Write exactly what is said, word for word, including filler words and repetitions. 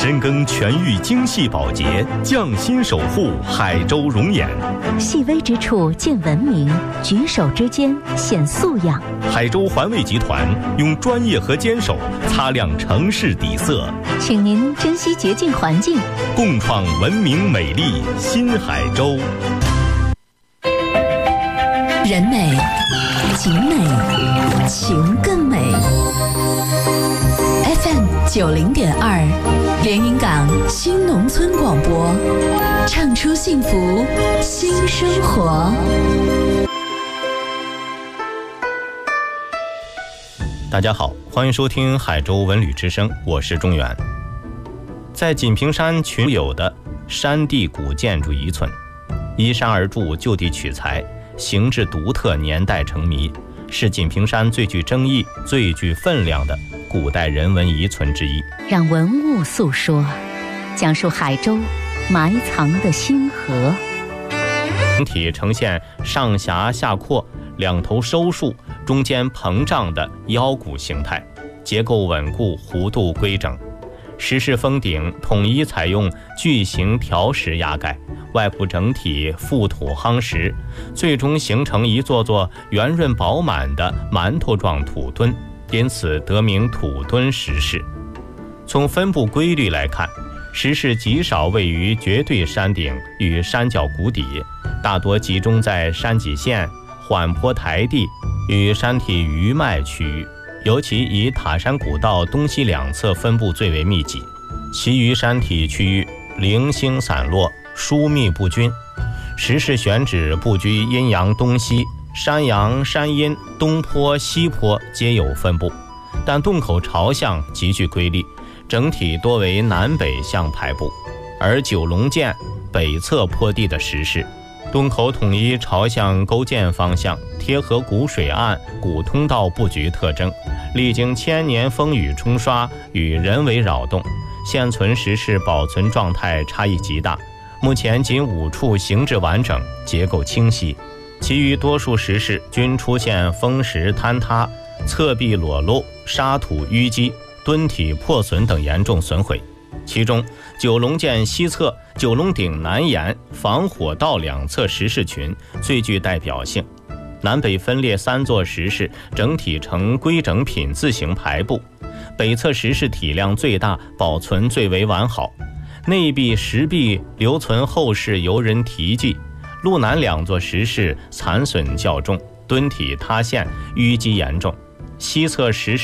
深耕全域精细保洁，匠心守护海州龙眼。 细微之处见文明，举手之间显素养。 海州环卫集团用专业和坚守擦亮城市底色， 请您珍惜洁净环境， 共创文明美丽新海州。 人美景美情更美。 F M 九零点二，连云港新农村广播，唱出幸福新生活。 大家好，欢迎收听海州文旅之声，我是中原。在锦屏山群有的山地古建筑遗存，依山而筑，就地取材，形制独特，年代成谜，是锦屏山最具争议、最具分量的古代人文遗存之一。 让文物诉说，讲述海州埋藏的星河。 整体呈现上狭下阔、两头收束、中间膨胀的腰鼓形态，结构稳固，弧度规整。石室封顶统一采用巨型条石压盖，外部整体覆土夯实，最终形成一座座圆润饱满的馒头状土墩，因此得名土墩石室。从分布规律来看，石室极少位于绝对山顶与山脚谷底，大多集中在山脊线、缓坡台地与山体余脉区域，尤其以塔山古道东西两侧分布最为密集，其余山体区域零星散落，疏密不均。石室选址布局阴阳东西，山阳、山阴、东坡、西坡皆有分布，但洞口朝向极具规律，整体多为南北向排布。而九龙涧北侧坡地的石室，洞口统一朝向沟涧方向，贴合古水岸、古通道布局特征，历经千年风雨冲刷与人为扰动，现存石室保存状态差异极大。目前仅五处形制完整，结构清晰，其余多数石室均出现风蚀坍塌、侧壁裸露、沙土淤积、墩体破损等严重损毁。其中九龙涧西侧九龙顶南沿防火道两侧石室群最具代表性，南北分列三座石室，整体呈规整品字形排布，北侧石室体量最大，保存最为完好，内壁石壁留存后世游人题记。路南两座石室残损较重，墩体塌陷淤积严重，西侧石室